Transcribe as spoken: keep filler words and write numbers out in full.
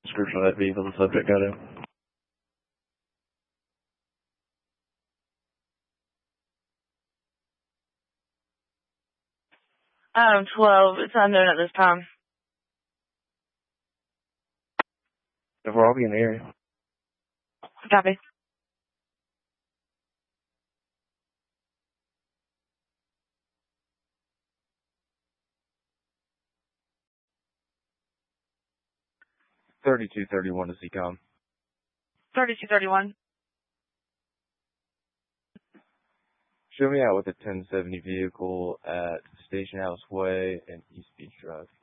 Description of that vehicle the subject got in. Um, twelve. It's unknown at this time. If we're all be in the area. Copy. thirty-two thirty-one to C COM. thirty-two thirty-one. Show me out with a ten seventy vehicle at Station House Way and East Beach Drive.